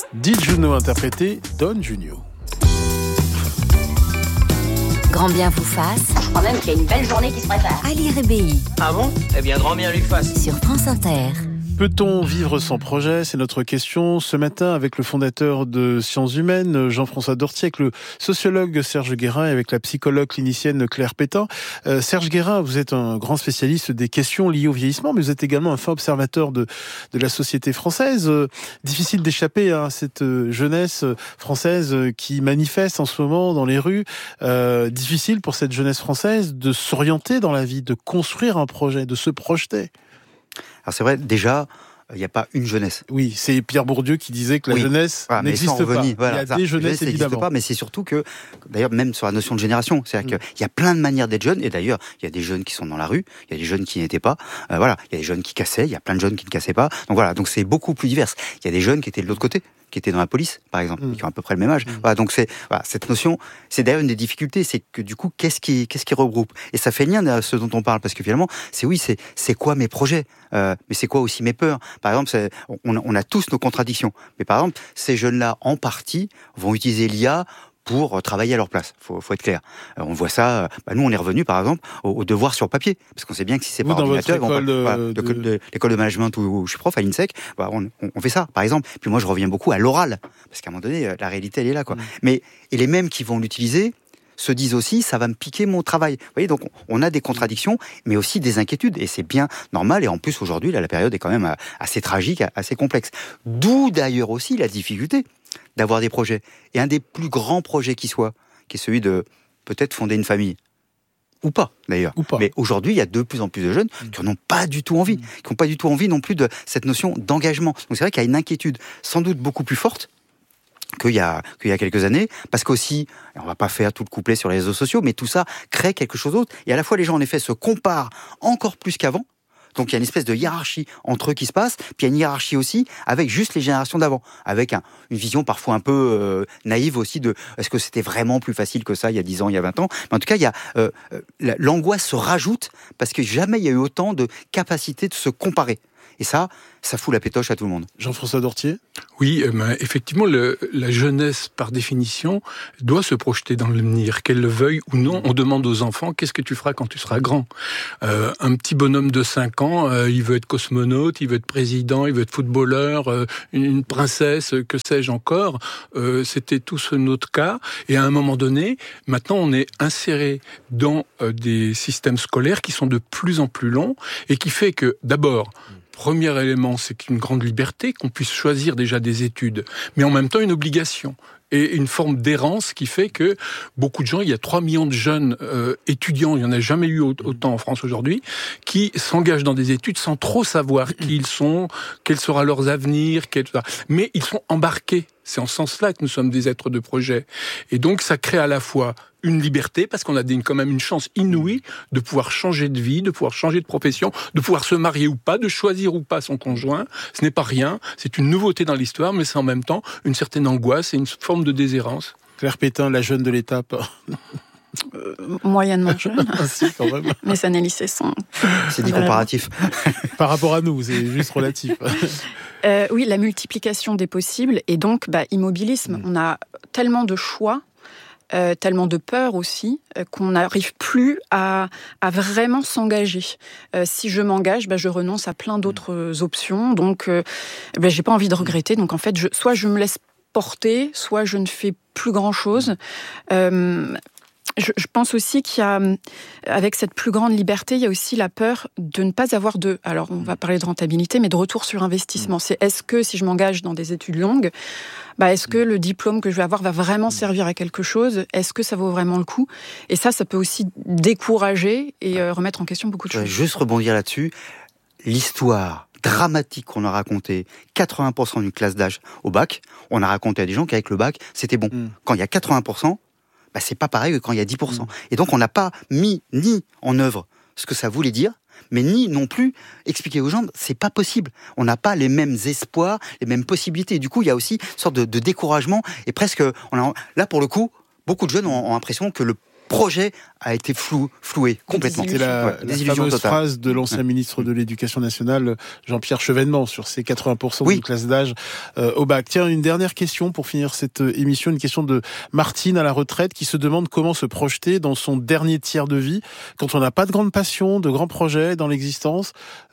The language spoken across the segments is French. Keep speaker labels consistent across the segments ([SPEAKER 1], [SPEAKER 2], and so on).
[SPEAKER 1] Di Juno interprété Don Junio.
[SPEAKER 2] Grand bien vous fasse.
[SPEAKER 3] Je crois même qu'il y a une belle journée qui se prépare.
[SPEAKER 2] Ali Rébéi.
[SPEAKER 4] Ah bon ? Eh bien, grand bien lui fasse.
[SPEAKER 2] Sur France Inter.
[SPEAKER 1] Peut-on vivre sans projet ? C'est notre question ce matin avec le fondateur de Sciences Humaines, Jean-François Dortier, avec le sociologue Serge Guérin et avec la psychologue clinicienne Claire Pétain. Serge Guérin, vous êtes un grand spécialiste des questions liées au vieillissement, mais vous êtes également un fin observateur de la société française. Difficile d'échapper à cette jeunesse française qui manifeste en ce moment dans les rues. Difficile pour cette jeunesse française de s'orienter dans la vie, de construire un projet, de se projeter.
[SPEAKER 5] Alors c'est vrai, déjà, il n'y a pas une jeunesse.
[SPEAKER 1] Oui, c'est Pierre Bourdieu qui disait que la jeunesse n'existe pas. Il y a des jeunesses, évidemment.
[SPEAKER 5] Pas, mais c'est surtout que, d'ailleurs, même sur la notion de génération, c'est-à-dire qu'il y a plein de manières d'être jeune, et d'ailleurs, il y a des jeunes qui sont dans la rue, il y a des jeunes qui n'étaient pas, il y a des jeunes qui cassaient, il y a plein de jeunes qui ne cassaient pas, donc c'est beaucoup plus divers. Il y a des jeunes qui étaient de l'autre côté, qui étaient dans la police, par exemple, qui ont à peu près le même âge. Donc cette notion, c'est d'ailleurs une des difficultés, c'est que du coup, qu'est-ce qui regroupe ? Et ça fait lien à ce dont on parle, parce que finalement, c'est quoi mes projets ? Mais c'est quoi aussi mes peurs ? Par exemple, on a tous nos contradictions. Mais par exemple, ces jeunes-là, en partie, vont utiliser l'IA pour travailler à leur place. Faut être clair. On voit ça. Nous, on est revenu, par exemple, au devoir sur papier, parce qu'on sait bien que si c'est par ordinateur, l'école de management où je suis prof à l'INSEC, on fait ça, par exemple. Puis moi, je reviens beaucoup à l'oral, parce qu'à un moment donné, la réalité, elle est là, quoi. Mais et les mêmes qui vont l'utiliser se disent aussi, ça va me piquer mon travail. Vous voyez, donc on a des contradictions, mais aussi des inquiétudes, et c'est bien normal. Et en plus, aujourd'hui, là, la période est quand même assez tragique, assez complexe. D'où d'ailleurs aussi la difficulté d'avoir des projets. Et un des plus grands projets qui soit, qui est celui de peut-être fonder une famille. Ou pas, d'ailleurs. Mais aujourd'hui, il y a de plus en plus de jeunes qui n'en ont pas du tout envie, qui n'ont pas du tout envie non plus de cette notion d'engagement. Donc c'est vrai qu'il y a une inquiétude sans doute beaucoup plus forte qu'il y a quelques années, parce qu'aussi, on va pas faire tout le couplet sur les réseaux sociaux, mais tout ça crée quelque chose d'autre. Et à la fois, les gens, en effet, se comparent encore plus qu'avant. Donc il y a une espèce de hiérarchie entre eux qui se passe, puis il y a une hiérarchie aussi avec juste les générations d'avant, avec une vision parfois un peu naïve aussi de est-ce que c'était vraiment plus facile que ça il y a 10 ans, il y a 20 ans. Mais en tout cas, il y a l'angoisse se rajoute parce que jamais il y a eu autant de capacité de se comparer. Et ça fout la pétoche à tout le monde.
[SPEAKER 1] Jean-François Dortier ?
[SPEAKER 6] Oui, effectivement, la jeunesse, par définition, doit se projeter dans l'avenir, qu'elle le veuille ou non. On demande aux enfants, qu'est-ce que tu feras quand tu seras grand ? Un petit bonhomme de 5 ans, il veut être cosmonaute, il veut être président, il veut être footballeur, une princesse, que sais-je encore. C'était tous notre cas. Et à un moment donné, maintenant, on est inséré dans des systèmes scolaires qui sont de plus en plus longs et qui fait que, d'abord, premier élément, c'est une grande liberté, qu'on puisse choisir déjà des études, mais en même temps une obligation et une forme d'errance qui fait que beaucoup de gens, il y a 3 millions de jeunes étudiants, il n'y en a jamais eu autant en France aujourd'hui, qui s'engagent dans des études sans trop savoir qui ils sont, quel sera leur avenir, mais ils sont embarqués. C'est en ce sens-là que nous sommes des êtres de projet. Et donc, ça crée à la fois une liberté, parce qu'on a quand même une chance inouïe de pouvoir changer de vie, de pouvoir changer de profession, de pouvoir se marier ou pas, de choisir ou pas son conjoint. Ce n'est pas rien, c'est une nouveauté dans l'histoire, mais c'est en même temps une certaine angoisse et une forme de déshérence.
[SPEAKER 1] Claire Pétain, la jeune de l'étape.
[SPEAKER 7] Moyennement jeune.
[SPEAKER 1] Si, quand même.
[SPEAKER 7] Mes années lycée sont...
[SPEAKER 5] C'est dit comparatif.
[SPEAKER 1] Par rapport à nous, c'est juste relatif.
[SPEAKER 7] Oui, la multiplication des possibles et donc immobilisme. On a tellement de choix, tellement de peur aussi, qu'on n'arrive plus à vraiment s'engager. Si je m'engage, je renonce à plein d'autres options. Donc, j'ai pas envie de regretter. Donc, en fait, soit je me laisse porter, soit je ne fais plus grand-chose. Je pense aussi qu'il y a, avec cette plus grande liberté, il y a aussi la peur de ne pas avoir alors on va parler de rentabilité, mais de retour sur investissement. C'est est-ce que si je m'engage dans des études longues, est-ce que le diplôme que je vais avoir va vraiment servir à quelque chose ? Est-ce que ça vaut vraiment le coup ? Et ça peut aussi décourager et remettre en question beaucoup de choses.
[SPEAKER 5] Je vais juste rebondir là-dessus. L'histoire dramatique qu'on a racontée, 80% d'une classe d'âge au bac, on a raconté à des gens qu'avec le bac, c'était bon. Quand il y a 80%, c'est pas pareil que quand il y a 10%. Et donc, on n'a pas mis ni en œuvre ce que ça voulait dire, mais ni non plus expliquer aux gens, c'est pas possible. On n'a pas les mêmes espoirs, les mêmes possibilités. Et du coup, il y a aussi une sorte de découragement. Et presque, là, pour le coup, beaucoup de jeunes ont l'impression que projet a été floué complètement.
[SPEAKER 1] C'était la fameuse
[SPEAKER 5] totale.
[SPEAKER 1] phrase de l'ancien ministre de l'Éducation nationale, Jean-Pierre Chevènement, sur ces 80% de classe d'âge au bac. Tiens, une dernière question pour finir cette émission, une question de Martine à la retraite qui se demande comment se projeter dans son dernier tiers de vie quand on n'a pas de grande passion, de grands projets dans l'existence.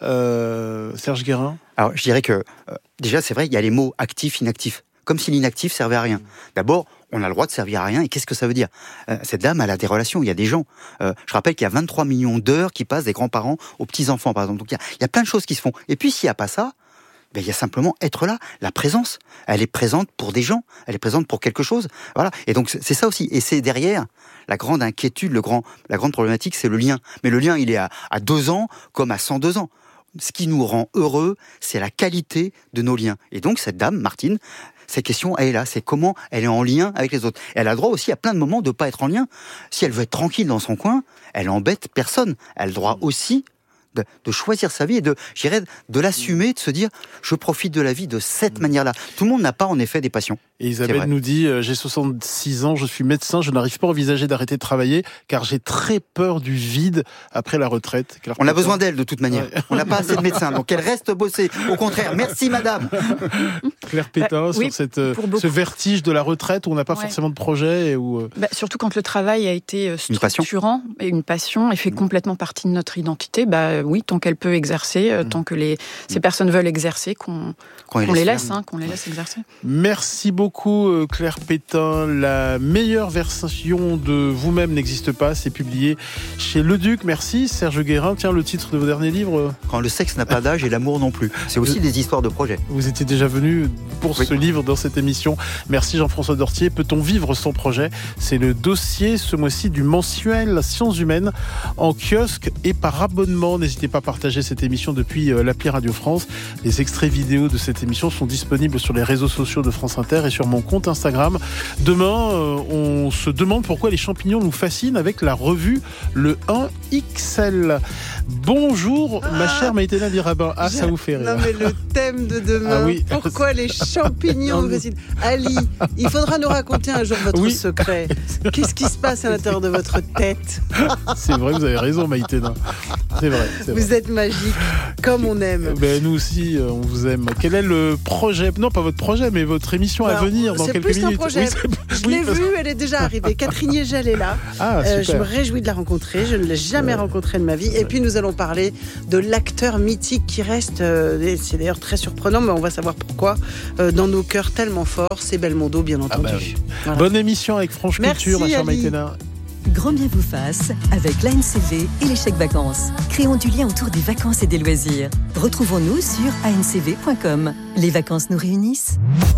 [SPEAKER 1] Serge Guérin.
[SPEAKER 5] Alors, je dirais que, déjà, c'est vrai, il y a les mots actif, inactif. Comme si l'inactif servait à rien. D'abord, on a le droit de servir à rien, et qu'est-ce que ça veut dire ? Cette dame, elle a des relations, il y a des gens. Je rappelle qu'il y a 23 millions d'heures qui passent des grands-parents aux petits-enfants, par exemple. Donc, il y a plein de choses qui se font. Et puis, s'il n'y a pas ça, ben, il y a simplement être là, la présence. Elle est présente pour des gens, elle est présente pour quelque chose. Voilà. Et donc, c'est ça aussi. Et c'est derrière la grande inquiétude, la grande problématique, c'est le lien. Mais le lien, il est à 2 ans comme à 102 ans. Ce qui nous rend heureux, c'est la qualité de nos liens. Et donc, cette dame, Martine, cette question, elle est là. C'est comment elle est en lien avec les autres. Elle a le droit aussi, à plein de moments, de pas être en lien. Si elle veut être tranquille dans son coin, elle embête personne. Elle a le droit aussi de choisir sa vie et de l'assumer, de se dire, je profite de la vie de cette manière-là. Tout le monde n'a pas, en effet, des passions.
[SPEAKER 1] Et Isabelle nous dit, j'ai 66 ans, je suis médecin, je n'arrive pas à envisager d'arrêter de travailler car j'ai très peur du vide après la retraite.
[SPEAKER 5] On a besoin d'elle, de toute manière. Ouais. On n'a pas assez de médecins, donc elle reste bosser. Au contraire, merci madame.
[SPEAKER 1] Claire Pétain, sur ce vertige de la retraite où on n'a pas forcément de projet. Et où...
[SPEAKER 7] surtout quand le travail a été structurant et une passion et fait complètement partie de notre identité, oui, tant qu'elle peut exercer, tant que ces personnes veulent exercer, qu'on les laisse exercer.
[SPEAKER 1] Merci beaucoup Claire Pétain. La meilleure version de vous-même n'existe pas, c'est publié chez Le Duc. Merci Serge Guérin. Tiens, le titre de vos derniers livres.
[SPEAKER 5] Quand le sexe n'a pas d'âge et l'amour non plus. C'est aussi des histoires de projets.
[SPEAKER 1] Vous étiez déjà venu pour ce livre dans cette émission. Merci Jean-François Dortier. Peut-on vivre sans projet ? C'est le dossier ce mois-ci du mensuel Sciences Humaines en kiosque et par abonnement. N'hésitez pas à partager cette émission depuis l'appli Radio France. Les extraits vidéo de cette émission sont disponibles sur les réseaux sociaux de France Inter et sur mon compte Instagram. Demain, on se demande pourquoi les champignons nous fascinent avec la revue Le 1XL. Bonjour, ma chère Maïtena Birabin. Ah, ça vous fait rire.
[SPEAKER 8] Non, mais le thème de demain, pourquoi les champignons nous fascinent. Ali, il faudra nous raconter un jour votre secret. Qu'est-ce qui se passe à l'intérieur de votre tête ?
[SPEAKER 1] C'est vrai, vous avez raison, Maïtena. C'est vrai.
[SPEAKER 8] Vous êtes magique, comme on aime.
[SPEAKER 1] Nous aussi, on vous aime. Quel est le projet ? Non, pas votre projet, mais votre émission à venir dans quelques minutes.
[SPEAKER 8] C'est plus un projet. Je l'ai vue, elle est déjà arrivée. Catherine Yegel est là. Je me réjouis de la rencontrer. Je ne l'ai jamais rencontrée de ma vie. Et puis, nous allons parler de l'acteur mythique qui reste, c'est d'ailleurs très surprenant, mais on va savoir pourquoi, dans nos cœurs tellement forts, c'est Belmondo, bien entendu.
[SPEAKER 1] Voilà. Bonne émission avec France Culture, ma chère Maïtena.
[SPEAKER 2] Grand bien vous fasse avec l'ANCV et les chèques vacances. Créons du lien autour des vacances et des loisirs. Retrouvons-nous sur ancv.com. Les vacances nous réunissent.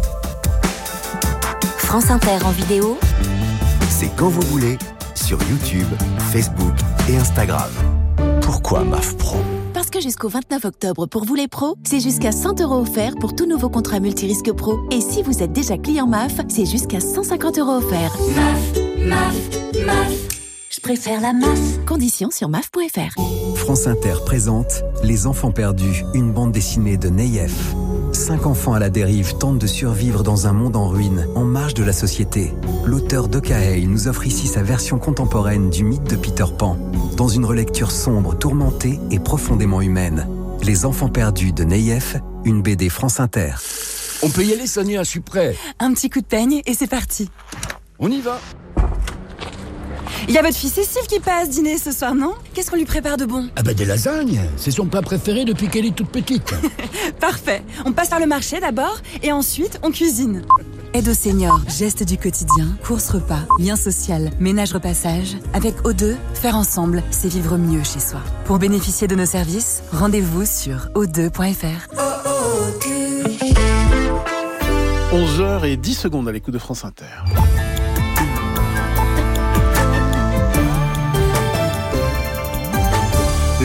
[SPEAKER 2] France Inter en vidéo.
[SPEAKER 9] C'est quand vous voulez, sur YouTube, Facebook et Instagram. Pourquoi MAF Pro ?
[SPEAKER 10] Parce que jusqu'au 29 octobre, pour vous les pros, c'est jusqu'à 100 € offerts pour tout nouveau contrat multirisque pro. Et si vous êtes déjà client MAF, c'est jusqu'à 150 € offerts. MAF. Je préfère la MAF. Conditions sur maf.fr.
[SPEAKER 9] France Inter présente Les Enfants Perdus, une bande dessinée de Neyef. 5 enfants à la dérive tentent de survivre dans un monde en ruine, en marge de la société. L'auteur d'Okaei nous offre ici sa version contemporaine du mythe de Peter Pan, dans une relecture sombre, tourmentée et profondément humaine. Les Enfants Perdus de Neyef, une BD France Inter.
[SPEAKER 11] On peut y aller, Sonia, je suis prêt.
[SPEAKER 12] Un petit coup de peigne et c'est parti.
[SPEAKER 11] On y va.
[SPEAKER 12] Il y a votre fille Cécile qui passe dîner ce soir, non ? Qu'est-ce qu'on lui prépare de bon ?
[SPEAKER 11] Des lasagnes. C'est son plat préféré depuis qu'elle est toute petite.
[SPEAKER 12] Parfait. On passe par le marché d'abord et ensuite on cuisine. Aide aux seniors, gestes du quotidien, courses repas, lien social, ménage repassage. Avec O2, faire ensemble, c'est vivre mieux chez soi. Pour bénéficier de nos services, rendez-vous sur o2.fr.
[SPEAKER 1] 11h10 à l'écoute de France Inter.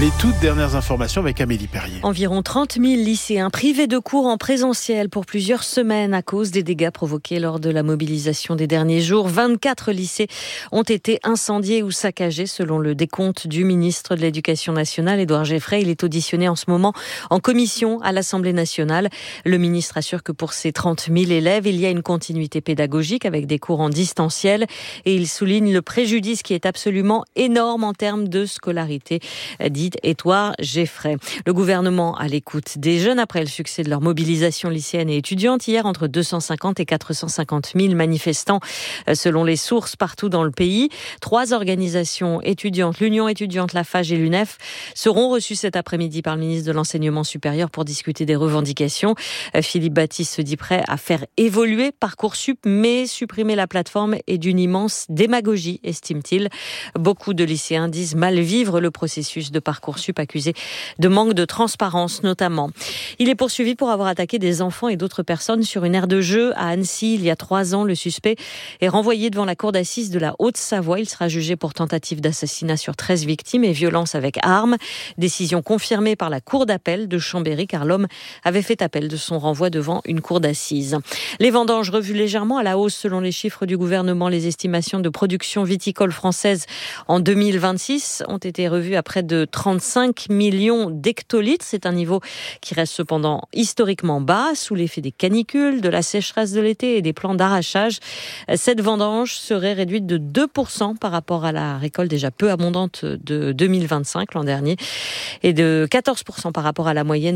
[SPEAKER 1] Les toutes dernières informations avec Amélie Perrier.
[SPEAKER 13] Environ 30 000 lycéens privés de cours en présentiel pour plusieurs semaines à cause des dégâts provoqués lors de la mobilisation des derniers jours. 24 lycées ont été incendiés ou saccagés selon le décompte du ministre de l'Éducation nationale, Édouard Geffray. Il est auditionné en ce moment en commission à l'Assemblée nationale. Le ministre assure que pour ces 30 000 élèves, il y a une continuité pédagogique avec des cours en distanciel et il souligne le préjudice qui est absolument énorme en termes de scolarité, dit Édouard Geffray. Le gouvernement à l'écoute des jeunes après le succès de leur mobilisation lycéenne et étudiante. Hier, entre 250 et 450 000 manifestants selon les sources partout dans le pays. 3 organisations étudiantes, l'Union étudiante, la FAGE et l'UNEF, seront reçues cet après-midi par le ministre de l'Enseignement supérieur pour discuter des revendications. Philippe Baptiste se dit prêt à faire évoluer Parcoursup, mais supprimer la plateforme est d'une immense démagogie, estime-t-il. Beaucoup de lycéens disent mal vivre le processus de Parcoursup, accusé de manque de transparence notamment. Il est poursuivi pour avoir attaqué des enfants et d'autres personnes sur une aire de jeu à Annecy il y a 3 ans. Le suspect est renvoyé devant la cour d'assises de la Haute-Savoie. Il sera jugé pour tentative d'assassinat sur 13 victimes et violence avec arme. Décision confirmée par la cour d'appel de Chambéry car l'homme avait fait appel de son renvoi devant une cour d'assises. Les vendanges revues légèrement à la hausse selon les chiffres du gouvernement. Les estimations de production viticole française en 2026 ont été revues à près de 35 millions d'hectolitres. C'est un niveau qui reste cependant historiquement bas sous l'effet des canicules, de la sécheresse de l'été et des plans d'arrachage. Cette vendange serait réduite de 2% par rapport à la récolte déjà peu abondante de 2025 l'an dernier et de 14% par rapport à la moyenne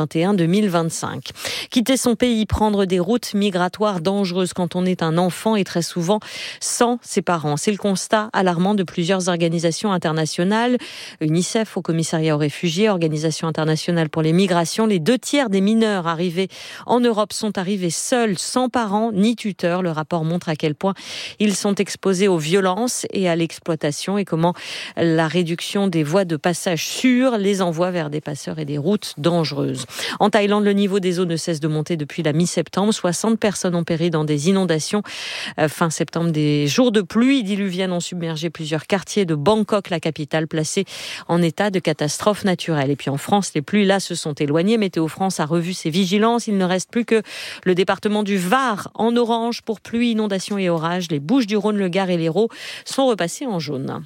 [SPEAKER 13] 2021-2025. Quitter son pays, prendre des routes migratoires dangereuses quand on est un enfant et très souvent sans ses parents. C'est le constat alarmant de plusieurs organisations internationales. UNICEF au commissariat aux réfugiés, Organisation internationale pour les migrations. Les 2/3 des mineurs arrivés en Europe sont arrivés seuls, sans parents ni tuteurs. Le rapport montre à quel point ils sont exposés aux violences et à l'exploitation et comment la réduction des voies de passage sûres les envoie vers des passeurs et des routes dangereuses. En Thaïlande, le niveau des eaux ne cesse de monter depuis la mi-septembre. 60 personnes ont péri dans des inondations. Fin septembre, des jours de pluie diluvienne ont submergé plusieurs quartiers de Bangkok, la capitale, placée en état de catastrophe naturelle. Et puis en France, les pluies là se sont éloignées. Météo France a revu ses vigilances. Il ne reste plus que le département du Var en orange pour pluie, inondations et orages. Les Bouches-du-Rhône, le Gard et l'Hérault sont repassés en jaune.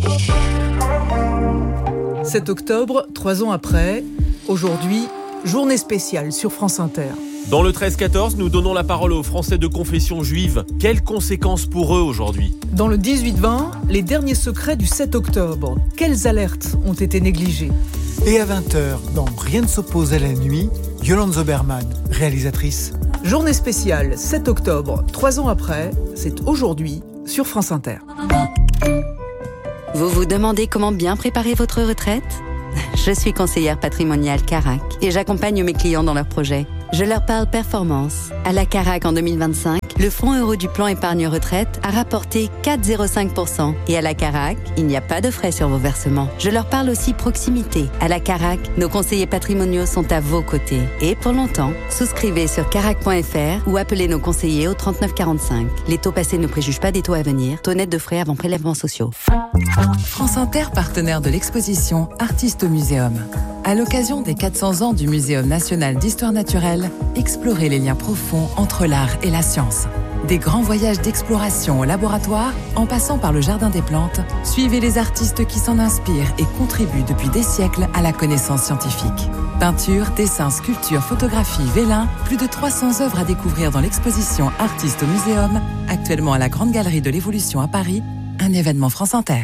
[SPEAKER 14] 7 octobre, 3 ans après, aujourd'hui, journée spéciale sur France Inter.
[SPEAKER 15] Dans le 13-14, nous donnons la parole aux Français de confession juive. Quelles conséquences pour eux aujourd'hui ?
[SPEAKER 14] Dans le 18-20, les derniers secrets du 7 octobre. Quelles alertes ont été négligées ?
[SPEAKER 16] Et à 20h, dans Rien ne s'oppose à la nuit, Yolande Zoberman, réalisatrice.
[SPEAKER 14] Journée spéciale, 7 octobre, 3 ans après, c'est aujourd'hui sur France Inter.
[SPEAKER 17] Vous vous demandez comment bien préparer votre retraite ? Je suis conseillère patrimoniale Carac et j'accompagne mes clients dans leurs projets. Je leur parle performance. À la Carac en 2025, le fonds euro du plan épargne retraite a rapporté 4,05%. Et à la Carac, il n'y a pas de frais sur vos versements. Je leur parle aussi proximité. À la Carac, nos conseillers patrimoniaux sont à vos côtés. Et pour longtemps, souscrivez sur carac.fr ou appelez nos conseillers au 3945. Les taux passés ne préjugent pas des taux à venir. Taux net de frais avant prélèvements sociaux.
[SPEAKER 18] France Inter, partenaire de l'exposition Artistes au Muséum. À l'occasion des 400 ans du Muséum national d'histoire naturelle, explorez les liens profonds entre l'art et la science. Des grands voyages d'exploration au laboratoire, en passant par le Jardin des Plantes, suivez les artistes qui s'en inspirent et contribuent depuis des siècles à la connaissance scientifique. Peinture, dessin, sculpture, photographie, vélin, plus de 300 œuvres à découvrir dans l'exposition Artistes au Muséum, actuellement à la Grande Galerie de l'Évolution à Paris, un événement France Inter.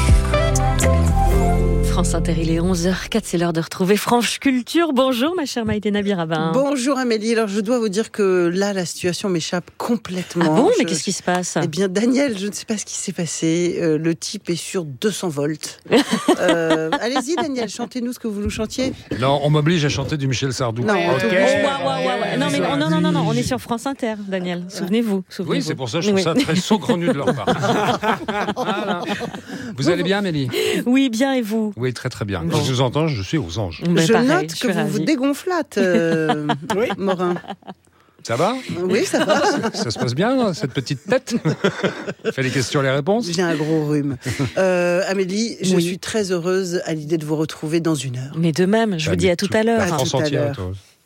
[SPEAKER 13] France Inter, il est 11h04, c'est l'heure de retrouver Franche Culture. Bonjour ma chère Maïté Nabir-Rabin.
[SPEAKER 8] Bonjour Amélie, alors je dois vous dire que là la situation m'échappe complètement.
[SPEAKER 13] Ah bon, mais qu'est-ce qui se passe ?
[SPEAKER 8] Eh bien Daniel, je ne sais pas ce qui s'est passé, le type est sur 200 volts. Allez-y Daniel, chantez-nous ce que vous nous chantiez.
[SPEAKER 19] Non, on m'oblige à chanter du Michel Sardou.
[SPEAKER 13] Non, non, on est sur France Inter, Daniel, souvenez-vous.
[SPEAKER 19] Oui, c'est pour ça que je trouve ça très saugrenu de leur part. Voilà. Vous allez bien Amélie ?
[SPEAKER 13] Oui, bien et vous ?
[SPEAKER 19] Oui, très très bien. Quand je vous entends, je suis aux anges.
[SPEAKER 8] Je note que vous vous dégonflâtes, Morin.
[SPEAKER 19] Ça va ?
[SPEAKER 8] Oui, ça va.
[SPEAKER 19] Ça se passe bien, cette petite tête ? Fais les questions, les réponses.
[SPEAKER 8] J'ai un gros rhume. Amélie, je suis très heureuse à l'idée de vous retrouver dans 1 heure.
[SPEAKER 13] Mais de même, je vous dis à tout à l'heure.
[SPEAKER 8] À tout à l'heure.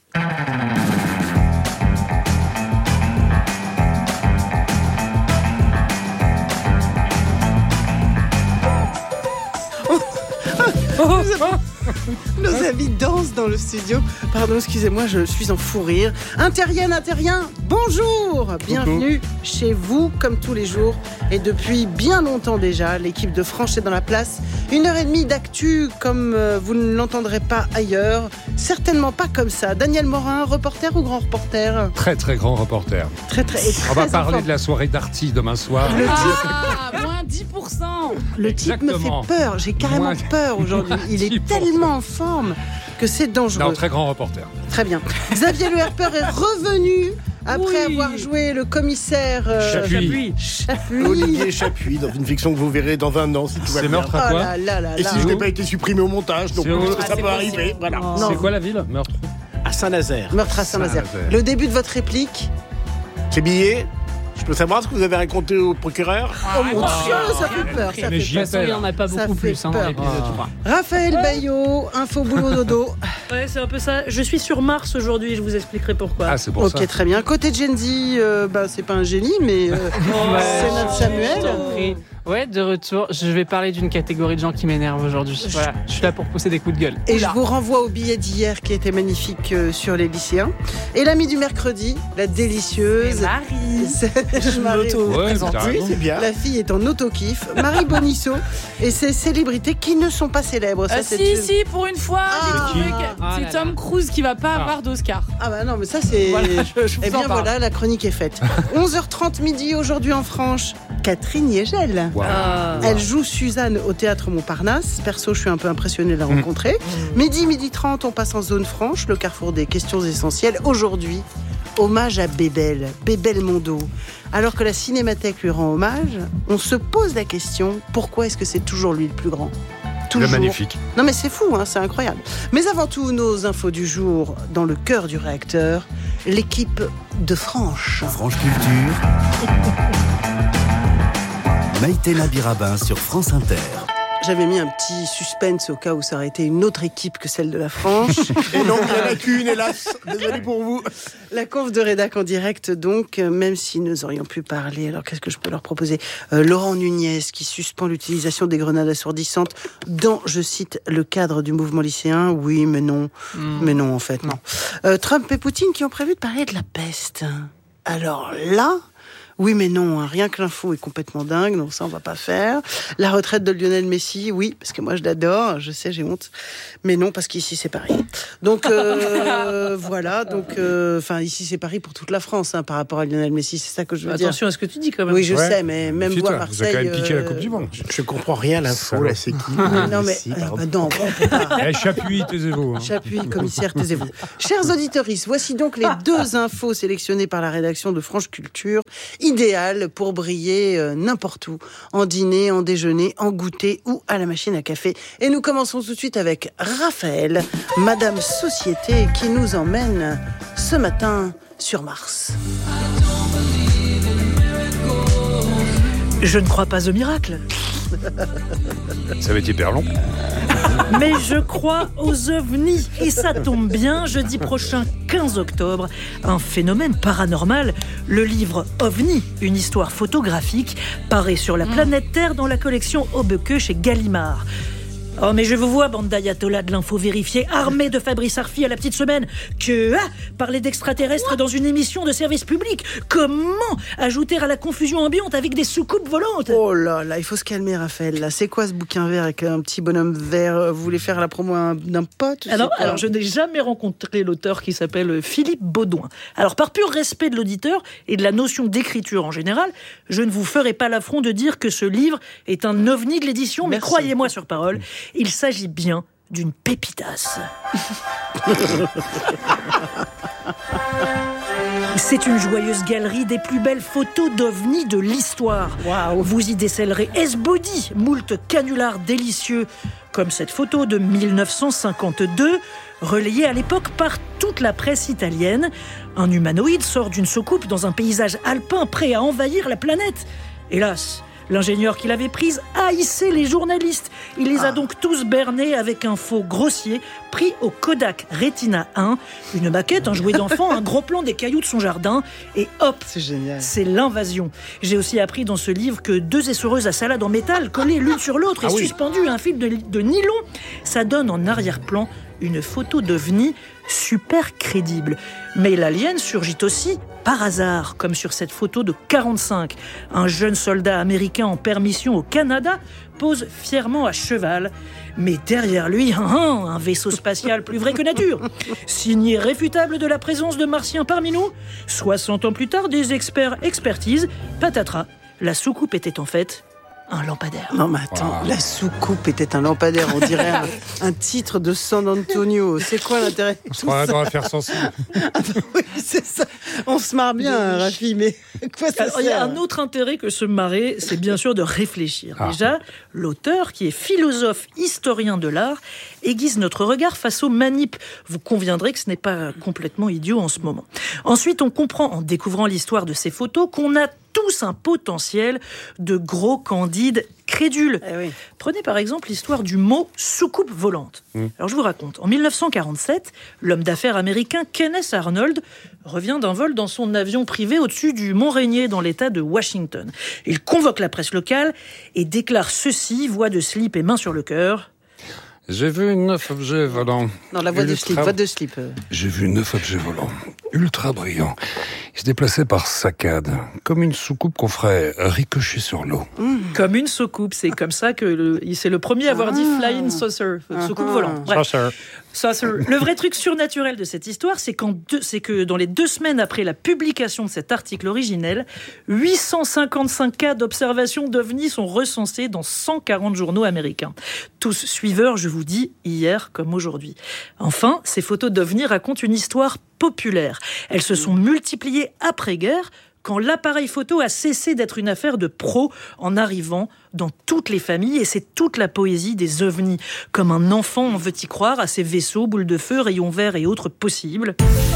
[SPEAKER 8] Nos amis dansent dans le studio. Pardon, excusez-moi, je suis en fou rire. Interrienne, bonjour. Bienvenue chez vous, comme tous les jours. Et depuis bien longtemps déjà, l'équipe de Franche est dans la place. 1h30 d'actu comme vous ne l'entendrez pas ailleurs. Certainement pas comme ça. Daniel Morin, reporter ou grand reporter ?
[SPEAKER 19] Très, très grand reporter.
[SPEAKER 8] Très.
[SPEAKER 19] On va parler de la soirée d'Arty demain soir.
[SPEAKER 20] Moins 10%.
[SPEAKER 8] Le type me fait peur. J'ai carrément peur aujourd'hui. Il est tellement en forme que c'est dangereux.
[SPEAKER 19] Non, très grand reporter.
[SPEAKER 8] Très bien. Xavier Le Herper est revenu après avoir joué le commissaire
[SPEAKER 21] Chapuis. Olivier Chapuis, dans une fiction que vous verrez dans 20 ans si tout va bien.
[SPEAKER 19] C'est meurtre à quoi ?
[SPEAKER 21] Et si je n'ai pas été supprimé au montage, donc ça peut arriver. Voilà.
[SPEAKER 19] C'est quoi la ville ? Meurtre
[SPEAKER 21] à Saint-Nazaire.
[SPEAKER 8] Meurtre à Saint-Nazaire. Le début de votre réplique ?
[SPEAKER 21] C'est billet. Je peux savoir ce que vous avez raconté au procureur ?
[SPEAKER 8] Oh mon Dieu, ça fait peur.
[SPEAKER 20] De toute façon, il n'y en a pas beaucoup plus.
[SPEAKER 8] Raphaël Baillot, info boulot dodo.
[SPEAKER 20] Ouais, c'est un peu ça. Je suis sur Mars aujourd'hui, je vous expliquerai pourquoi.
[SPEAKER 19] Ah, c'est pour ça.
[SPEAKER 8] Ok, très bien. Côté Gen Z, c'est pas un génie, mais c'est notre Samuel.
[SPEAKER 20] Ouais, de retour. Je vais parler d'une catégorie de gens qui m'énervent aujourd'hui. Voilà, je suis là pour pousser des coups de gueule.
[SPEAKER 8] Et je vous renvoie au billet d'hier qui était magnifique sur les lycéens. Et l'ami du mercredi, la délicieuse. Marie.
[SPEAKER 21] Oui, c'est bien.
[SPEAKER 8] La fille est en auto-kiff. Marie Bonisso et ses célébrités qui ne sont pas célèbres. Ça,
[SPEAKER 20] si, pour une fois, c'est Tom Cruise qui va pas avoir d'Oscar.
[SPEAKER 8] Ah bah non, mais ça c'est...
[SPEAKER 20] Voilà,
[SPEAKER 8] eh bien voilà, la chronique est faite. 11h30 midi aujourd'hui en Franche, Catherine Yegel.
[SPEAKER 19] Wow.
[SPEAKER 8] Elle joue Suzanne au Théâtre Montparnasse. Perso, je suis un peu impressionnée de la rencontrer. Midi 30, on passe en zone franche, le carrefour des questions essentielles. Aujourd'hui, hommage à Bébel Mondo. Alors que la Cinémathèque lui rend hommage, on se pose la question, pourquoi est-ce que c'est toujours lui le plus grand ? Toujours.
[SPEAKER 19] Le magnifique.
[SPEAKER 8] Non mais c'est fou, c'est incroyable. Mais avant tout, nos infos du jour, dans le cœur du réacteur, l'équipe de Franche.
[SPEAKER 22] Franche Culture. Maïtena Birabin sur France Inter.
[SPEAKER 8] J'avais mis un petit suspense au cas où ça aurait été une autre équipe que celle de la Franche.
[SPEAKER 21] Et non, il n'y en a qu'une, hélas. Désolé pour vous.
[SPEAKER 8] La conf de rédac en direct, donc, même si nous aurions pu parler, alors qu'est-ce que je peux leur proposer ? Laurent Nunez, qui suspend l'utilisation des grenades assourdissantes dans, je cite, le cadre du mouvement lycéen. Oui, mais non. Mais non, en fait, non. Trump et Poutine qui ont prévu de parler de la peste. Alors là... Oui, mais non, rien que l'info est complètement dingue, donc ça, on va pas faire. La retraite de Lionel Messi, oui, parce que moi, je l'adore, je sais, j'ai honte. Mais non, parce qu'ici, c'est Paris. Donc, voilà, donc, ici, c'est Paris pour toute la France, par rapport à Lionel Messi, c'est ça que je veux dire.
[SPEAKER 20] Attention à ce que tu dis, quand même.
[SPEAKER 8] Oui, je sais, mais même vous, à Marseille...
[SPEAKER 19] Vous avez quand même piqué la Coupe du Monde.
[SPEAKER 21] Je comprends rien à l'info, là, c'est qui ?
[SPEAKER 8] Non, mais, non, on peut pas.
[SPEAKER 19] Chapuis, taisez-vous.
[SPEAKER 8] Chapuis, commissaire, taisez-vous. Chers auditeurs, voici donc les 2 infos sélectionnées par la rédaction de Franche Culture, idéales pour briller n'importe où, en dîner, en déjeuner, en goûter ou à la machine à café. Et nous commençons tout de suite avec Raphaël, Madame Société, qui nous emmène ce matin sur Mars.
[SPEAKER 20] Je ne crois pas au miracle.
[SPEAKER 19] Ça va être hyper long.
[SPEAKER 20] Mais je crois aux ovnis. Et ça tombe bien, jeudi prochain, 15 octobre, un phénomène paranormal, le livre OVNI, une histoire photographique, paraît sur la planète Terre dans la collection Hobeke chez Gallimard. Oh, mais je vous vois, bande d'ayatollahs de l'info vérifiée, armés de Fabrice Arfi à la petite semaine, parler d'extraterrestres dans une émission de service public. Comment ajouter à la confusion ambiante avec des soucoupes volantes ?
[SPEAKER 8] Oh là là, il faut se calmer, Raphaël. Là, c'est quoi ce bouquin vert avec un petit bonhomme vert ? Vous voulez faire la promo d'un pote ?
[SPEAKER 20] Alors, je n'ai jamais rencontré l'auteur qui s'appelle Philippe Baudouin. Alors, par pur respect de l'auditeur et de la notion d'écriture en général, je ne vous ferai pas l'affront de dire que ce livre est un ovni de l'édition, mais croyez-moi sur parole, il s'agit bien d'une pépitasse. C'est une joyeuse galerie des plus belles photos d'ovnis de l'histoire. Wow. Vous y décellerez S-Body, moult canulars délicieux, comme cette photo de 1952, relayée à l'époque par toute la presse italienne. Un humanoïde sort d'une soucoupe dans un paysage alpin prêt à envahir la planète. Hélas, l'ingénieur qui l'avait prise haïssait les journalistes. Il les a donc tous bernés avec un faux grossier pris au Kodak Retina 1, une maquette, un jouet d'enfant, un gros plan des cailloux de son jardin, et hop,
[SPEAKER 8] c'est génial.
[SPEAKER 20] C'est l'invasion. J'ai aussi appris dans ce livre que 2 essoreuses à salade en métal collées l'une sur l'autre et suspendues à un fil de nylon, ça donne en arrière-plan une photo d'OVNI super crédible. Mais l'alien surgit aussi par hasard, comme sur cette photo de 45. Un jeune soldat américain en permission au Canada pose fièrement à cheval. Mais derrière lui, un vaisseau spatial plus vrai que nature. Signe irréfutable de la présence de martiens parmi nous. 60 ans plus tard, des experts expertisent. Patatras, la soucoupe était en fait un lampadaire.
[SPEAKER 8] Non mais attends, la soucoupe était un lampadaire, on dirait un titre de San Antonio. C'est quoi l'intérêt?
[SPEAKER 19] On se croirait dans l'affaire sensible.
[SPEAKER 8] Oui, c'est ça. On se marre bien, Rafi, mais quoi ça sert?
[SPEAKER 20] Il y a un autre intérêt que se marrer, c'est bien sûr de réfléchir. Déjà, l'auteur, qui est philosophe, historien de l'art, aiguise notre regard face aux manips. Vous conviendrez que ce n'est pas complètement idiot en ce moment. Ensuite, on comprend, en découvrant l'histoire de ces photos, qu'on a tous un potentiel de gros candides crédules. Prenez par exemple l'histoire du mot soucoupe volante. Alors je vous raconte. En 1947, l'homme d'affaires américain Kenneth Arnold revient d'un vol dans son avion privé au-dessus du Mont Rainier dans l'État de Washington. Il convoque la presse locale et déclare ceci, voix de slip et main sur le cœur.
[SPEAKER 19] J'ai vu 9 objets volants.
[SPEAKER 8] Non, la voix de slip, voix de slip.
[SPEAKER 19] J'ai vu 9 objets volants, ultra brillants. Ils se déplaçaient par saccades, comme une soucoupe qu'on ferait ricocher sur l'eau.
[SPEAKER 20] Comme une soucoupe, c'est comme ça que c'est le premier à avoir dit flying saucer, soucoupe volante. Saucer. Le vrai truc surnaturel de cette histoire, c'est que dans les 2 semaines après la publication de cet article originel, 855 cas d'observation d'OVNI sont recensés dans 140 journaux américains. Tous suiveurs, je vous dis, hier comme aujourd'hui. Enfin, ces photos d'OVNI racontent une histoire populaire. Elles se sont multipliées après-guerre, quand l'appareil photo a cessé d'être une affaire de pros en arrivant dans toutes les familles, et c'est toute la poésie des ovnis. Comme un enfant, on veut y croire à ces vaisseaux, boules de feu, rayons verts et autres possibles.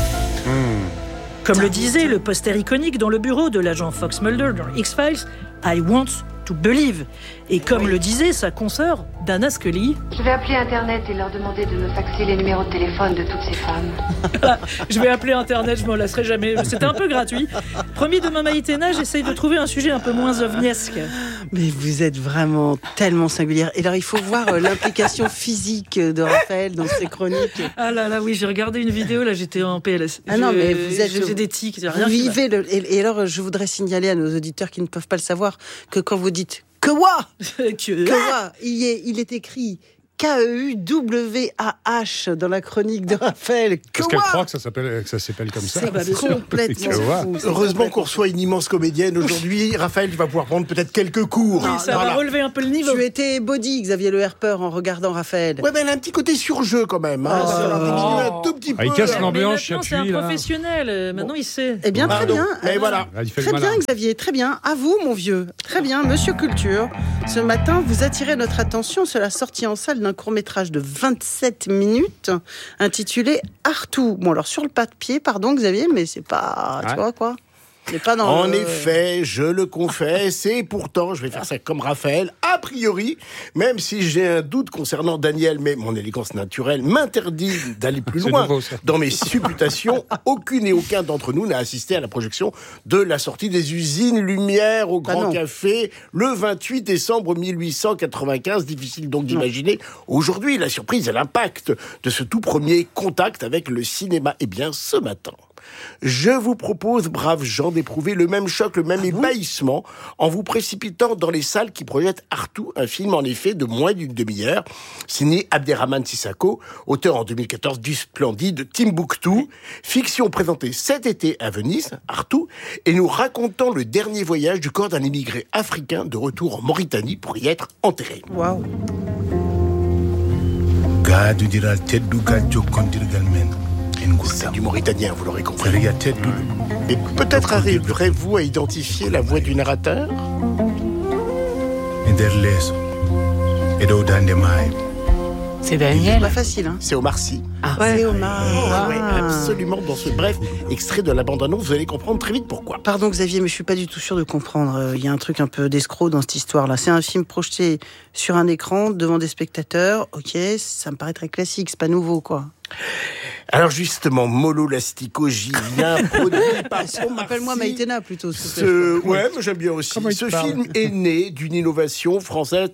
[SPEAKER 20] Comme le disait le poster iconique dans le bureau de l'agent Fox Mulder dans X-Files, I want to believe. Et comme le disait sa consoeur, Dana Scully,
[SPEAKER 3] je vais appeler Internet et leur demander de me faxer les numéros de téléphone de toutes ces femmes.
[SPEAKER 20] Je vais appeler Internet, je m'en lasserai jamais. C'était un peu gratuit. Promis, demain Maïtena, j'essaye de trouver un sujet un peu moins ovniesque.
[SPEAKER 8] Mais vous êtes vraiment tellement singulière. Et alors, il faut voir l'implication physique de Raphaël dans ses chroniques.
[SPEAKER 20] Ah là là, oui, j'ai regardé une vidéo, là, j'étais en PLS.
[SPEAKER 8] Ah non, mais vous êtes...
[SPEAKER 20] J'ai des tics.
[SPEAKER 8] Vous vivez et alors, je voudrais signaler à nos auditeurs qui ne peuvent pas le savoir que quand vous dites que what, il est écrit K-E-U-W-A-H dans la chronique de Raphaël.
[SPEAKER 19] Parce qu'elle croit que ça s'appelle comme ça.
[SPEAKER 8] C'est complètement fou.
[SPEAKER 21] Heureusement qu'on reçoit une immense comédienne aujourd'hui. Raphaël, tu vas pouvoir prendre peut-être quelques cours.
[SPEAKER 20] Oui, ça va relever un peu le niveau.
[SPEAKER 8] Tu étais body, Xavier Le Herpeur, en regardant Raphaël.
[SPEAKER 21] Ouais, mais elle a un petit côté surjeu quand même. Ça diminue un tout petit peu.
[SPEAKER 19] Il casse l'ambiance,
[SPEAKER 20] c'est un professionnel. Maintenant, il sait.
[SPEAKER 8] Eh bien, très bien.
[SPEAKER 21] Et voilà.
[SPEAKER 8] Très bien, Xavier, très bien. À vous, mon vieux. Très bien, Monsieur Culture. Ce matin, vous attirez notre attention sur la sortie en salle d'un court-métrage de 27 minutes intitulé Artou. Bon, alors sur le papier, pardon Xavier, mais c'est pas... Tu vois quoi ? C'est pas dans
[SPEAKER 21] en effet, je le confesse, et pourtant, je vais faire ça comme Raphaël, a priori, même si j'ai un doute concernant Daniel, mais mon élégance naturelle m'interdit d'aller plus loin dans mes supputations. Aucune et aucun d'entre nous n'a assisté à la projection de la sortie des Usines Lumière au Grand Café le 28 décembre 1895. Difficile donc d'imaginer aujourd'hui la surprise et l'impact de ce tout premier contact avec le cinéma. Eh bien, ce matin, je vous propose, braves gens, d'éprouver le même choc, le même ébahissement en vous précipitant dans les salles qui projettent Artou, un film en effet de moins d'une demi-heure, signé Abderrahmane Sissako, auteur en 2014 du splendide Timbuktu, fiction présentée cet été à Venise, Artou, et nous racontant le dernier voyage du corps d'un immigré africain de retour en Mauritanie pour y être enterré.
[SPEAKER 8] Waouh.
[SPEAKER 21] C'est du mauritanien, vous l'aurez compris. Et peut-être arriverez-vous à identifier la voix du narrateur ?
[SPEAKER 8] C'est Daniel. C'est pas facile, hein.
[SPEAKER 21] C'est Omar Sy.
[SPEAKER 8] Ah, ouais. C'est Omar.
[SPEAKER 21] Ouais, absolument. Dans ce bref extrait de la bande-annonce, vous allez comprendre très vite pourquoi.
[SPEAKER 8] Pardon Xavier, mais je suis pas du tout sûr de comprendre. Il y a un truc un peu d'escroc dans cette histoire-là. C'est un film projeté sur un écran devant des spectateurs. Ok, ça me paraît très classique, c'est pas nouveau, quoi.
[SPEAKER 21] Alors justement, Molo l'Astico, j'y viens, produit par
[SPEAKER 8] Appelle-moi Maïtena plutôt.
[SPEAKER 21] Ouais, mais j'aime bien aussi. Ce film est né d'une innovation française.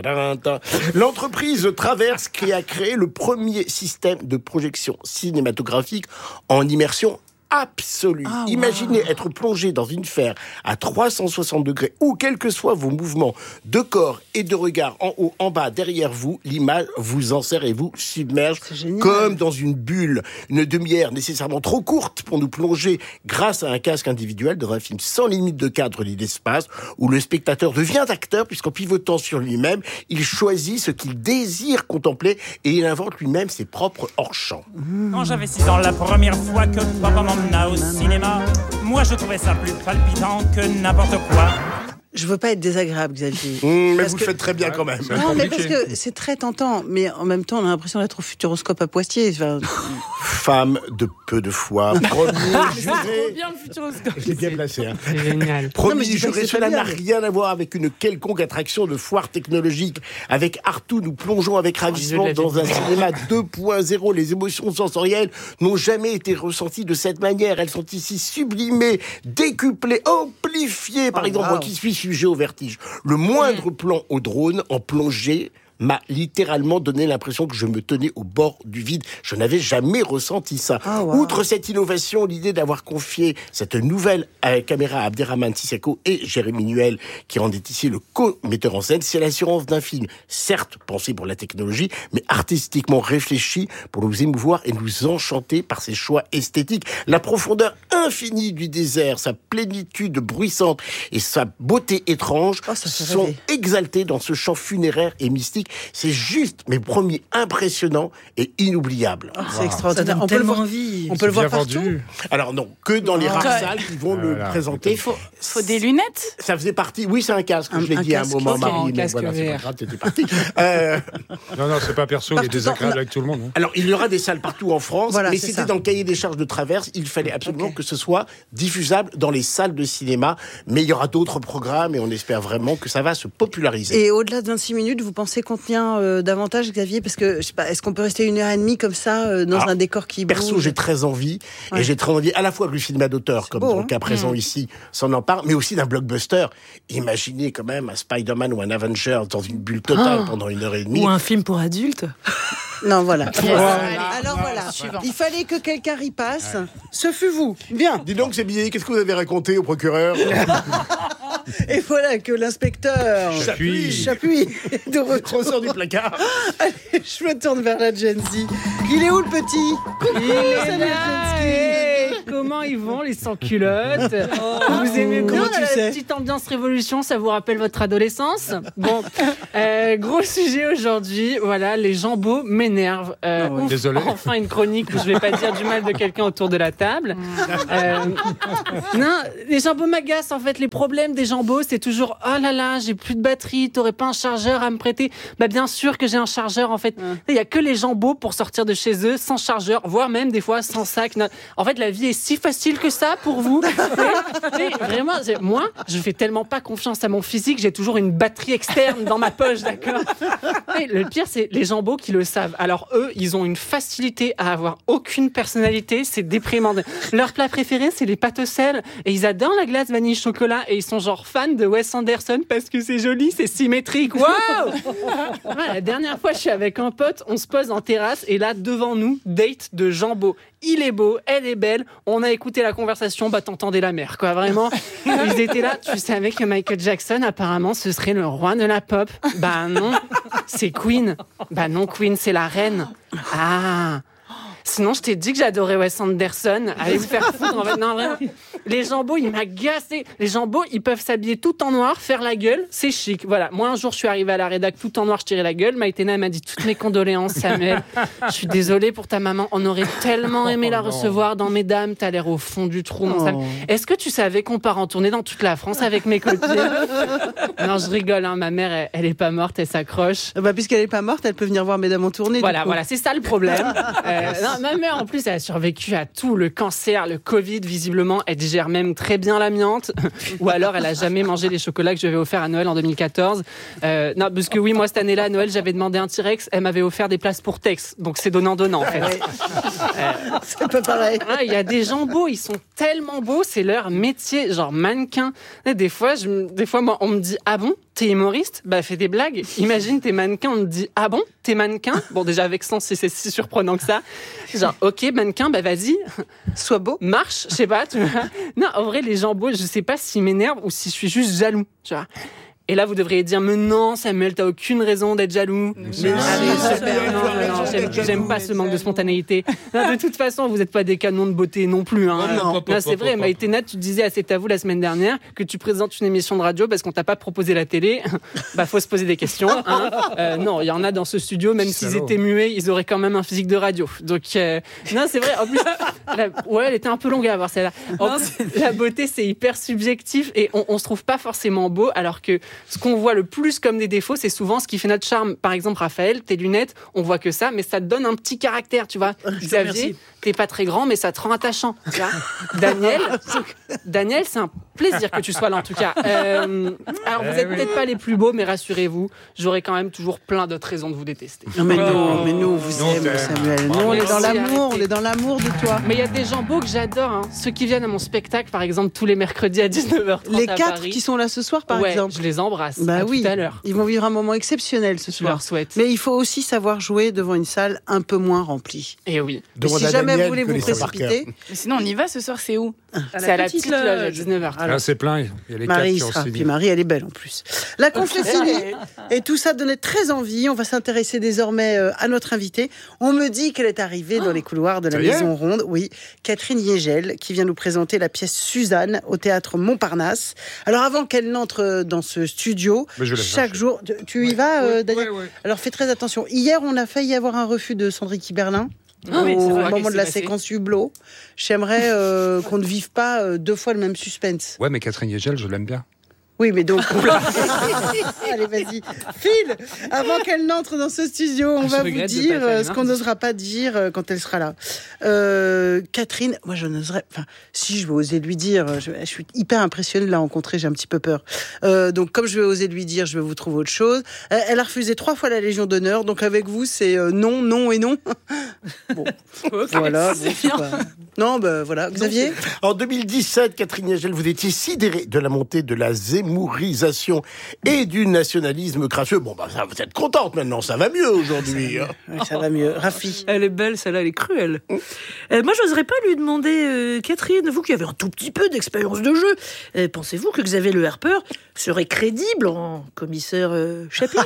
[SPEAKER 21] L'entreprise Traverse qui a créé le premier système de projection cinématographique en immersion absolue. Imaginez être plongé dans une sphère à 360 degrés où, quels que soient vos mouvements de corps et de regard, en haut, en bas, derrière vous, l'image vous enserre et vous submerge comme dans une bulle. Une demi-heure nécessairement trop courte pour nous plonger grâce à un casque individuel dans un film sans limite de cadre ni d'espace où le spectateur devient acteur puisqu'en pivotant sur lui-même, il choisit ce qu'il désire contempler et il invente lui-même ses propres hors-champs.
[SPEAKER 4] Quand j'avais 6 ans, la première fois que papa m'emmena au cinéma, moi je trouvais ça plus palpitant que n'importe quoi.
[SPEAKER 8] Je veux pas être désagréable, Xavier.
[SPEAKER 21] Mais vous le faites très bien quand même.
[SPEAKER 8] Non, mais parce que c'est très tentant. Mais en même temps, on a l'impression d'être au Futuroscope à Poitiers. Enfin...
[SPEAKER 21] Femme de peu de foi. Premier juré.
[SPEAKER 20] C'est trop bien le Futuroscope.
[SPEAKER 21] Je l'ai bien placé. Hein.
[SPEAKER 20] C'est génial.
[SPEAKER 21] Premier juré, cela n'a rien à voir avec une quelconque attraction de foire technologique. Avec Artou, nous plongeons avec ravissement dans un cinéma 2.0. Les émotions sensorielles n'ont jamais été ressenties de cette manière. Elles sont ici sublimées, décuplées, amplifiées. Par exemple, moi qui suis sujet au vertige. Le moindre plan au drone en plongée m'a littéralement donné l'impression que je me tenais au bord du vide. Je n'avais jamais ressenti ça. Outre cette innovation, l'idée d'avoir confié cette nouvelle caméra à Abderrahmane Sissako et Jérémy Nuel, qui en est ici le co-metteur en scène, c'est l'assurance d'un film, certes pensé pour la technologie, mais artistiquement réfléchi pour nous émouvoir et nous enchanter par ses choix esthétiques. La profondeur infinie du désert, sa plénitude bruissante et sa beauté étrange sont exaltés dans ce chant funéraire et mystique. C'est juste, mais promis, impressionnant et inoubliable.
[SPEAKER 8] C'est extraordinaire. On peut le voir, on peut le voir partout.
[SPEAKER 21] Alors non, que dans les rares salles qui vont le présenter.
[SPEAKER 7] Il faut des lunettes.
[SPEAKER 21] Ça faisait partie. Oui, c'est un casque. Je l'ai dit à un moment, Marie. Mais voilà, c'est pas grave, c'était parti.
[SPEAKER 19] Non, c'est pas perso. Il est désagréable avec tout le monde. Hein.
[SPEAKER 21] Alors, il y aura des salles partout en France, mais c'était dans le cahier des charges de Traverse. Il fallait absolument que ce soit diffusable dans les salles de cinéma. Mais il y aura d'autres programmes et on espère vraiment que ça va se populariser.
[SPEAKER 8] Et au-delà de 26 minutes, vous pensez qu'on tient davantage, Xavier, parce que je sais pas, est-ce qu'on peut rester 1h30 comme ça dans un décor qui bouge?
[SPEAKER 21] Perso, j'ai très envie, et j'ai très envie à la fois du cinéma d'auteur, comme dans le cas présent ici, s'en empare, mais aussi d'un blockbuster. Imaginez quand même un Spider-Man ou un Avengers dans une bulle totale pendant 1h30.
[SPEAKER 20] Ou un film pour adultes.
[SPEAKER 8] Non, voilà. Alors voilà, il fallait que quelqu'un ripasse. Ce fut vous. Bien.
[SPEAKER 21] Dis donc, c'est billet, qu'est-ce que vous avez raconté au procureur?
[SPEAKER 8] Et voilà que l'inspecteur Chapuis de retour
[SPEAKER 21] sort du placard.
[SPEAKER 8] Allez, je me tourne vers la Gen Z. Il est où le petit?
[SPEAKER 20] Il est là. Comment ils vont les sans-culottes? Vous aimez bien la petite ambiance révolution? Ça vous rappelle votre adolescence? Bon, gros sujet aujourd'hui. Voilà, les jambots m'énervent.
[SPEAKER 19] Désolé.
[SPEAKER 20] Enfin une chronique où je vais pas dire du mal de quelqu'un autour de la table. Non, les jambots m'agacent en fait. Les problèmes des jambots, c'est toujours oh là là, j'ai plus de batterie. T'aurais pas un chargeur à me prêter? Bah bien sûr que j'ai un chargeur en fait. Il y a que les jambots pour sortir de chez eux sans chargeur, voire même des fois sans sac. En fait, la vie est si facile que ça pour vous. Mais vraiment, moi, je fais tellement pas confiance à mon physique, j'ai toujours une batterie externe dans ma poche, d'accord? Et le pire, c'est les jambots qui le savent. Alors eux, ils ont une facilité à avoir aucune personnalité, c'est déprimant. Leur plat préféré, c'est les pâtes au sel, et ils adorent la glace vanille chocolat, et ils sont genre fans de Wes Anderson parce que c'est joli, c'est symétrique. Waouh! La dernière fois, je suis avec un pote, on se pose en terrasse, et là, devant nous, date de jambots. Il est beau, elle est belle, on a écouté la conversation, bah t'entendais la mer, quoi, vraiment. Ils étaient là, tu savais que Michael Jackson, apparemment, ce serait le roi de la pop. Bah non, c'est Queen. Bah non, Queen, c'est la reine. Ah. Sinon, je t'ai dit que j'adorais Wes Anderson. Allez vous faire foutre, en fait. Non, vraiment.
[SPEAKER 5] Les jambos, ils m'agacent. Les jambos, ils peuvent s'habiller tout en noir, faire la gueule, c'est chic. Voilà. Moi, un jour, je suis arrivée à la rédac tout en noir, je tirais la gueule. Maïtena m'a dit toutes mes condoléances, Samuel. Je suis désolée pour ta maman. On aurait tellement aimé la recevoir dans Mesdames. T'as l'air au fond du trou, mon Sam. Est-ce que tu savais qu'on part en tournée dans toute la France avec mes copines? Non, je rigole. Hein. Ma mère, elle est pas morte, elle s'accroche.
[SPEAKER 8] Puisqu'elle est pas morte, elle peut venir voir Mesdames en tournée.
[SPEAKER 5] Voilà, c'est ça le problème. Non, ma mère, en plus, elle a survécu à tout, le cancer, le Covid, visiblement, elle digère même très bien l'amiante, ou alors elle a jamais mangé les chocolats que je lui avais offerts à Noël en 2014. Non, parce que oui, moi, cette année-là, à Noël, j'avais demandé un T-Rex, elle m'avait offert des places pour Tex, donc c'est donnant-donnant, en fait.
[SPEAKER 8] C'est pas pareil.
[SPEAKER 5] Il y a des gens beaux, ils sont tellement beaux, c'est leur métier, genre mannequin. Des fois, moi, on me dit, ah bon, t'es humoriste? Bah, fais des blagues. Imagine, t'es mannequin, on me dit, ah bon, t'es mannequin? Bon, déjà, avec sens, c'est si surprenant que ça. Genre, ok, mannequin, bah vas-y.
[SPEAKER 8] Sois beau.
[SPEAKER 5] Marche, je sais pas, tu vois. Non, en vrai, les gens beaux, je sais pas s'ils m'énervent ou si je suis juste jaloux, tu vois. Et là, vous devriez dire, mais non, Samuel, t'as aucune raison d'être jaloux. J'aime pas ce manque de spontanéité. Non, de toute façon, vous n'êtes pas des canons de beauté non plus. Hein. Non, c'est vrai, Maïtena, tu disais à C'est à vous la semaine dernière que tu présentes une émission de radio parce qu'on t'a pas proposé la télé. Bah, faut se poser des questions. Hein. Non, il y en a dans ce studio, même s'ils étaient muets, ils auraient quand même un physique de radio. Donc, non, c'est vrai. En plus, elle était un peu longue à avoir celle-là. La beauté, c'est hyper subjectif et on se trouve pas forcément beau, alors que ce qu'on voit le plus comme des défauts, c'est souvent ce qui fait notre charme. Par exemple, Raphaël, tes lunettes, on voit que ça, mais ça te donne un petit caractère, tu vois. Xavier, t'es pas très grand, mais ça te rend attachant. Tu vois. Daniel, c'est un plaisir que tu sois là, en tout cas. Alors, vous êtes peut-être pas les plus beaux, mais rassurez-vous, j'aurai quand même toujours plein d'autres raisons de vous détester.
[SPEAKER 8] Non, mais nous, on vous aime, Samuel. Nous, on est dans l'amour, on est dans l'amour de toi.
[SPEAKER 5] Mais il y a des gens beaux que j'adore, hein. Ceux qui viennent à mon spectacle, par exemple, tous les mercredis à 19h30
[SPEAKER 8] les
[SPEAKER 5] à
[SPEAKER 8] 4
[SPEAKER 5] Paris.
[SPEAKER 8] Qui sont là ce soir, par exemple.
[SPEAKER 5] Je les embrasse.
[SPEAKER 8] Bah oui,
[SPEAKER 5] tout à l'heure.
[SPEAKER 8] Ils vont vivre un moment exceptionnel ce soir.
[SPEAKER 5] Je leur souhaite.
[SPEAKER 8] Mais il faut aussi savoir jouer devant une salle un peu moins remplie.
[SPEAKER 5] Et oui.
[SPEAKER 8] Et si jamais vous voulez vous précipiter.
[SPEAKER 7] Mais sinon, on y va ce soir, c'est où?
[SPEAKER 5] C'est à la petite loge à 19h.
[SPEAKER 19] Là, c'est plein. Il y a les
[SPEAKER 8] Marie
[SPEAKER 19] 4 qui ont signé.
[SPEAKER 8] Puis Marie, elle est belle en plus. La confessionnée. Et tout ça donnait très envie. On va s'intéresser désormais à notre invitée. On me dit qu'elle est arrivée dans les couloirs de la Maison Ronde. Oui, Catherine Yegel, qui vient nous présenter la pièce Suzanne au théâtre Montparnasse. Alors, avant qu'elle n'entre dans ce studio, chaque jour... Tu y vas, Daniel? Ouais. Alors, fais très attention. Hier, on a failli avoir un refus de Sandrine Kiberlin. Au moment de la séquence Hublot. J'aimerais qu'on ne vive pas 2 fois le même suspense.
[SPEAKER 19] Ouais, mais Catherine Yegel, je l'aime bien.
[SPEAKER 8] Oui, mais donc... Allez, vas-y. Phil, avant qu'elle n'entre dans ce studio, on va vous dire ce qu'on n'osera pas dire quand elle sera là. Catherine, moi, je n'oserais... Enfin, si je vais oser lui dire, je suis hyper impressionnée de la rencontrer, j'ai un petit peu peur. Donc, comme je vais oser lui dire, je vais vous trouver autre chose. Elle a refusé 3 fois la Légion d'honneur, donc avec vous, c'est non, non et non. Bon, voilà. Non, voilà. Xavier?
[SPEAKER 21] En 2017, Catherine Yegel, vous étiez sidérée de la montée de la zémourisation et du nationalisme crasseux. Bon, ça, vous êtes contente maintenant, ça va mieux aujourd'hui.
[SPEAKER 8] Ça va mieux. Rafi?
[SPEAKER 20] Elle est belle, celle-là, elle est cruelle. Moi, j'oserais pas lui demander, Catherine, vous qui avez un tout petit peu d'expérience de jeu, pensez-vous que Xavier Le Harper serait crédible en commissaire Chapuis?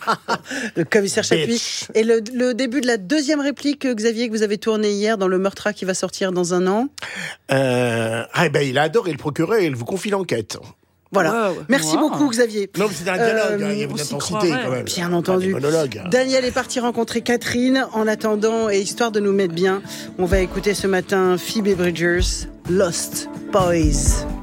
[SPEAKER 8] Le commissaire Chapuis. Et le début de la 2e réplique, Xavier, que vous avez tourné hier dans Le Meurtra qui va sortir dans 1 an?
[SPEAKER 21] Il a adoré le procureur et il vous confie l'enquête.
[SPEAKER 8] Voilà. Merci beaucoup, Xavier.
[SPEAKER 21] Non, mais c'est un dialogue, il y a une intensité quand même.
[SPEAKER 8] Bien entendu. Daniel est parti rencontrer Catherine. En attendant, et histoire de nous mettre bien, on va écouter ce matin Phoebe Bridgers, Lost Boys.